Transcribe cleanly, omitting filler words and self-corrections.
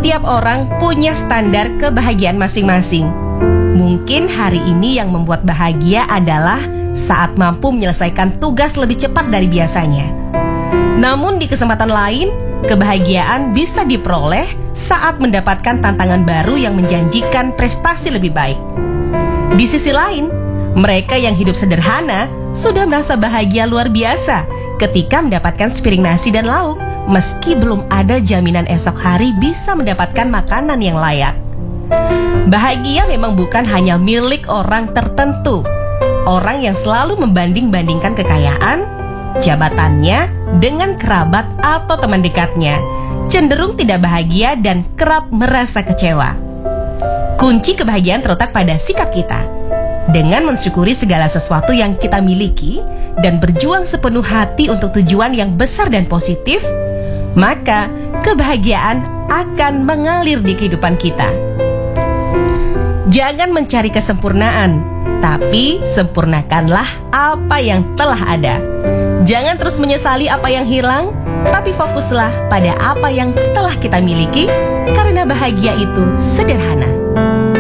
Setiap orang punya standar kebahagiaan masing-masing. Mungkin hari ini yang membuat bahagia adalah saat mampu menyelesaikan tugas lebih cepat dari biasanya. Namun di kesempatan lain, kebahagiaan bisa diperoleh saat mendapatkan tantangan baru yang menjanjikan prestasi lebih baik. Di sisi lain, mereka yang hidup sederhana sudah merasa bahagia luar biasa ketika mendapatkan sepiring nasi dan lauk, meski belum ada jaminan esok hari bisa mendapatkan makanan yang layak. Bahagia memang bukan hanya milik orang tertentu. Orang yang selalu membanding-bandingkan kekayaan, jabatannya dengan kerabat atau teman dekatnya cenderung tidak bahagia dan kerap merasa kecewa. Kunci kebahagiaan terletak pada sikap kita. Dengan mensyukuri segala sesuatu yang kita miliki dan berjuang sepenuh hati untuk tujuan yang besar dan positif, maka kebahagiaan akan mengalir di kehidupan kita. Jangan mencari kesempurnaan, tapi sempurnakanlah apa yang telah ada. Jangan terus menyesali apa yang hilang, tapi fokuslah pada apa yang telah kita miliki, karena bahagia itu sederhana.